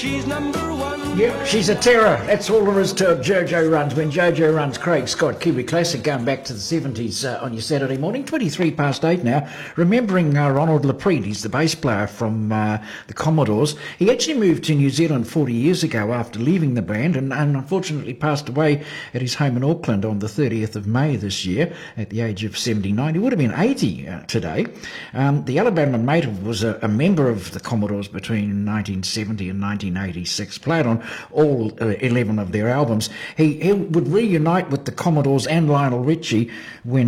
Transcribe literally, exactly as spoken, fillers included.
she's number one. Yep, she's a terror. That's all there is to it. Jojo Runs. When Jojo Runs, Craig Scott, Kiwi Classic, going back to the seventies uh, on your Saturday morning. twenty-three past eight now. Remembering uh, Ronald Laprede, he's the bass player from uh, the Commodores. He actually moved to New Zealand forty years ago after leaving the band, and, and unfortunately passed away at his home in Auckland on the thirtieth of May this year at the age of seventy-nine. He would have been eighty uh, today. Um, the Alabama Native was a, a member of the Commodores between nineteen seventy and nineteen eighty-six, played on all uh, eleven of their albums. He, he would reunite with the Commodores and Lionel Richie when